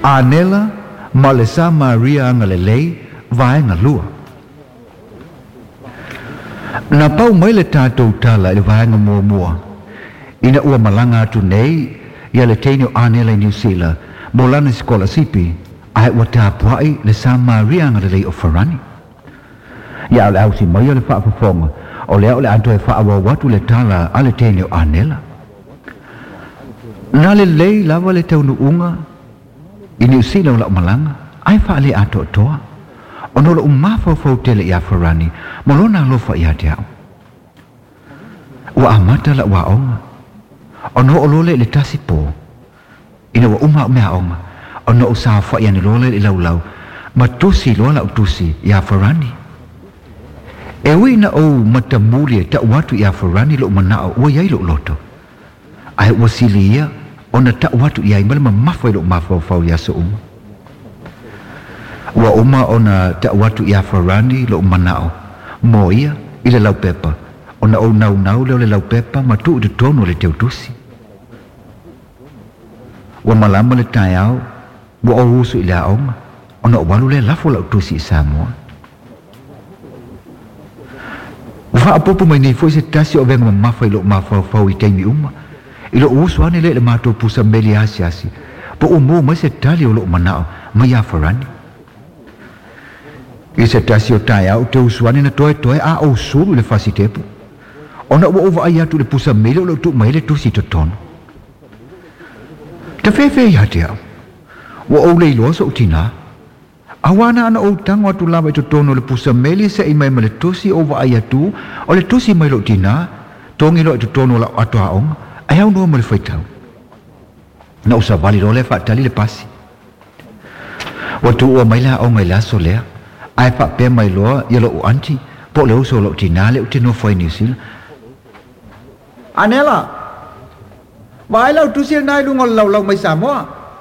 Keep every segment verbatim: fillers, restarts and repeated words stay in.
Anela Malesa Maria Ngalelei vai ngalua na pau mai le tātou tala i le vaenga mua mua ina ua malanga atu nei ia le teino Anela i New Zealand mo lana skola sipi ai ua tāpuai le Sa Maria Ngalelei o Farani ia le au si mai o le whaafafonga o le au le anto e whaawa watu le tala a le teino Anela na le lei lava le taunu unga i New Zealand la malanga ai fa le ato toa ono lo umafo fo tele ia Farani mo lona lofa ia te au wa amata la wa onga ono o lole le tasipo ina wa uma mea onga ono o sa fa ia ni lole le lau lau ma tusi lola o tusi ia Farani e wina o matamuli ta watu ia Farani lo mana o ia lo loto ai wasilia ona ta watu ia i malama mafo lo mafo fa ia so uma wa uma ona ta watu ia Farani lo manao mo ia i le lau pepa ona o nau nau le lau pepa ma tu de tono le teu tusi wa malama le tai au wa o usu i le aonga ona o walu le lafo lau tusi i Samoa wa apopo mai nei foi se tasi o venga mafa i lo mafa fau i teimi uma i lo usu ane le le mato pusa meli asi asi po umo mai se tali o lo manao ma ia Farani i se tasi o tai au te usuane na toe toe a o suru le fasi tepu ona ua ova ai atu le pusa mele o le tu mai le tusi to tono te fefe i hate au ua o le iloa so utina awana ana o tango atu lava i to tono le pusa mele se i mai ma le tusi ova ai atu o le tusi mai lo utina tongi lo i to tono la atu aonga ai au noa ma le faitau na usa vali lo le fatali le pasi watu ua mai la aonga i la solea ai fa pe mai loa ia lo anti po le uso lo tinale o tino foi New Zealand Anela vai lau tu sil nai lu ngol lau lau mai Samoa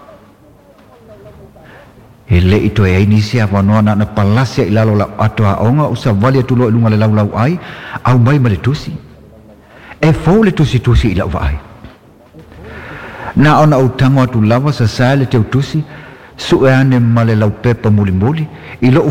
ele ito e inisia vano na na palasia ilalo la atoa onga usa vali tu lo lu ngol lau lau ai au mai male tusi e fo le tusi tusi ila vai na ona o tango tu lava sa sale te tusi su ane male lau pepa muli muli ilo